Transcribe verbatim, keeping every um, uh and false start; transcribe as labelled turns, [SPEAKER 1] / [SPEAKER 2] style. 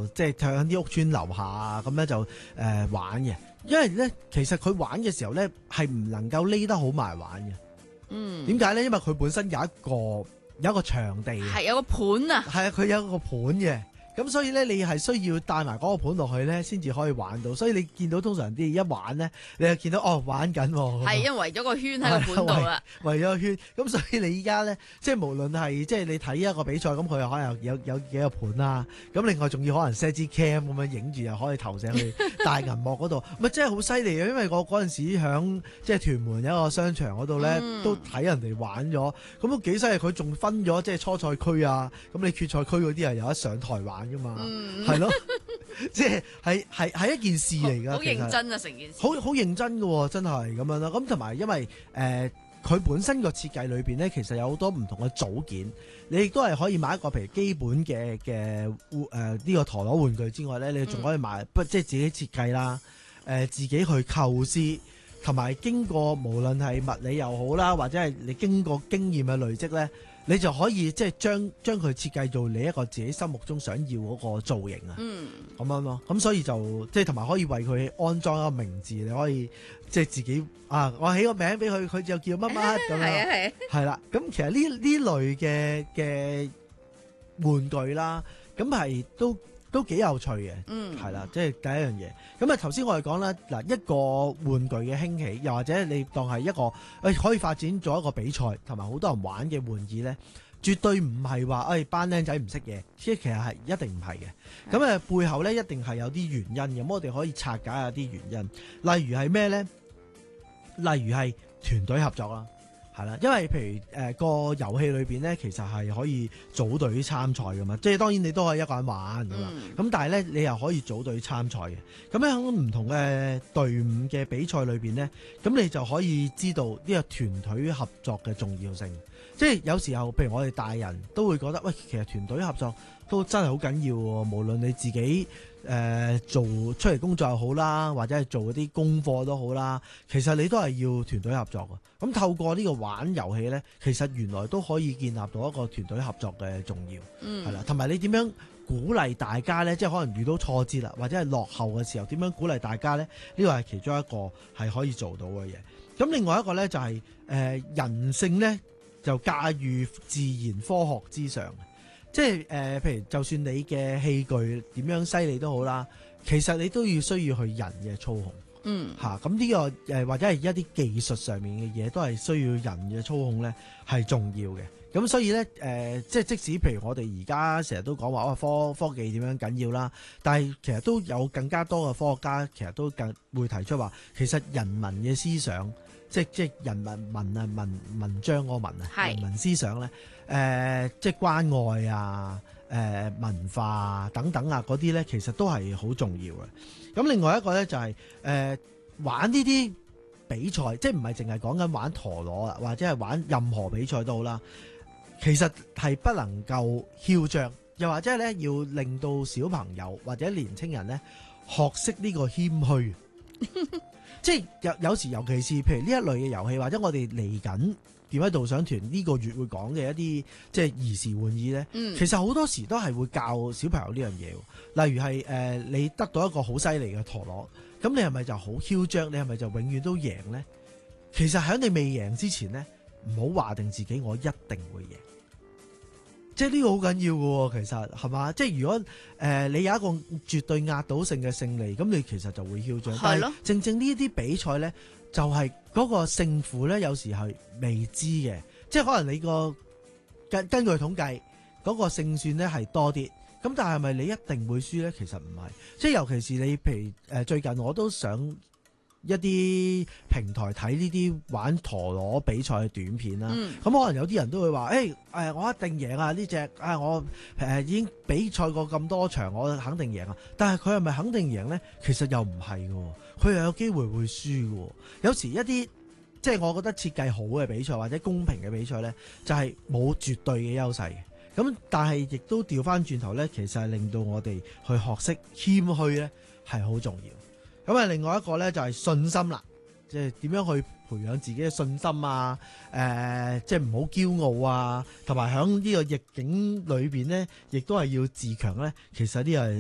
[SPEAKER 1] 就即係喺啲屋村樓下啊，咁咧就誒、呃、玩嘅。因為咧，其實佢玩嘅時候咧係唔能夠匿得好埋玩嘅。
[SPEAKER 2] 嗯，
[SPEAKER 1] 點解咧？因為佢本身有一個有一個場地，
[SPEAKER 2] 係有個盤啊，
[SPEAKER 1] 係啊，佢有一個盤嘅。咁所以咧，你係需要帶埋嗰個盤落去咧，先至可以玩到。所以你見到通常啲一玩咧，你就見到哦玩緊喎。
[SPEAKER 2] 係因為圍咗個圈喺個盤度啦，
[SPEAKER 1] 圍咗個圈。咁所以你依家咧，即係無論係即係你睇一個比賽，咁佢又可能有有，有幾個盤啦。咁另外仲要可能 set 支 cam 咁樣影住，又可以投射去大銀幕嗰度。咪真係好犀利啊！因為我嗰陣時響即係屯門有一個商場嗰度咧，嗯、都睇人哋玩咗，咁都幾犀利。佢仲分咗即係初賽區啊，咁你決賽區嗰啲係有得上台玩噶嘛，係咯、嗯，即係係係係一件事嚟噶，
[SPEAKER 2] 好認真啊成件事，
[SPEAKER 1] 好好認真噶，真係咁樣啦。咁同埋因為誒，佢、呃、本身個設計裏邊咧，其實有好多唔同嘅組件，你亦都係可以買一個譬如基本嘅嘅誒呢個陀螺玩具之外咧，你仲可以買不、嗯、即係自己設計啦，誒、呃、自己去構思，同埋經過無論係物理又好啦，或者係你經過經驗嘅累積咧。你就可以即係將將佢設計做你一個自己心目中想要嗰個造型啊，咁、嗯、樣咯。咁所以就即係同埋可以為佢安裝一個名字，你可以即係自己啊，我起個名俾佢，佢就叫乜乜咁樣。係啊係。係啦，咁其實呢呢類嘅嘅玩具啦，咁係都都幾有趣嘅。嗯，係啦，即係第一樣嘢。咁啊頭先我哋講啦，嗱一個玩具嘅興起，又或者你當係一個誒可以發展做一個比賽，同埋好多人玩嘅玩意咧，絕對唔係話誒班僆仔唔識嘢，即係其實係一定唔係嘅。咁誒的背後咧一定係有啲原因嘅，咁我哋可以拆解下啲原因，例如係咩咧？例如係團隊合作啦。係啦，因為譬如誒、呃、個遊戲裏邊咧，其實係可以組隊參賽噶嘛，即係當然你都可以一個人玩噶嘛，咁、嗯、但係咧你又可以組隊參賽嘅。咁喺唔同嘅隊伍嘅比賽裏邊咧，咁你就可以知道呢個團隊合作嘅重要性。即係有時候，譬如我哋大人都會覺得，喂，其實團隊合作都真係好緊要喎。無論你自己誒、呃、做出嚟工作又好啦，或者係做嗰啲功課都好啦，其實你都係要團隊合作嘅。咁透過呢個玩遊戲咧，其實原來都可以建立到一個團隊合作嘅重要，係啦、嗯。同埋你點樣鼓勵大家咧？即係可能遇到挫折啦，或者係落後嘅時候，點樣鼓勵大家咧？呢個係其中一個係可以做到嘅嘢。咁另外一個咧就係、是、誒、呃、人性咧。就駕馭自然科學之上，即係誒、呃，譬如就算你嘅器具點樣犀利都好啦，其實你都要需要去人嘅操控，嗯嚇，咁呢、這個誒、呃、或者係一啲技術上面嘅嘢都係需要人嘅操控咧，係重要嘅。咁所以咧誒、呃，即係即使譬如我哋而家成日都講話哇科科技點樣緊要啦，但係其實都有更加多嘅科學家其實都更會提出話，其實人民嘅思想。即即人民文啊文文章嗰個文啊，是人民思想咧，誒、呃、即關愛啊，誒、呃、文化啊等等啊嗰啲咧，其實都係好重要嘅。咁另外一個咧就係、是、誒、呃、玩呢啲比賽，即唔係淨係講緊玩陀螺啊，或者係玩任何比賽都好啦。其實係不能夠囂張，又或者咧要令到小朋友或者年青人咧學識呢個謙虛。即係有有時，尤其是譬如呢一類嘅遊戲，或者我哋嚟緊點解導賞團呢個月會講嘅一啲即係兒時玩意咧，嗯、其實好多時都係會教小朋友呢樣嘢。例如係誒、呃，你得到一個好犀利嘅陀螺，咁你係咪就好囂張？你係咪就永遠都贏咧？其實喺你未贏之前咧，唔好話定自己我一定會贏。即係呢個好緊要嘅，其實係嘛？即係如果誒、呃、你有一個絕對壓倒性嘅勝利，咁你其實就會囂張。係咯。正正呢啲比賽咧，就係、是、嗰個勝負咧，有時係未知嘅。即係可能你個根根據統計嗰、那個勝算咧係多啲，咁但係咪你一定會輸咧？其實唔係。即係尤其是你譬如誒、呃、最近我都想。一啲平台睇呢啲玩陀螺比賽嘅短片啦，咁、嗯、可能有啲人都會話，誒、欸、誒、呃，我一定贏啊！呢隻啊，我誒、呃、已經比賽過咁多場，我肯定贏啊！但係佢係咪肯定贏咧？其實又唔係嘅，佢又有機會會輸嘅。有時一啲即係我覺得設計好嘅比賽或者公平嘅比賽咧，就係、是、冇絕對嘅優勢。咁但係亦都調翻轉頭咧，其實係令到我哋去學識謙虛咧，係好重要。咁啊，另外一個咧就係信心啦，即係點樣去培養自己嘅信心啊？誒、呃，即係唔好驕傲啊，同埋喺呢個逆境裏邊咧，亦都係要自強咧。其實呢個係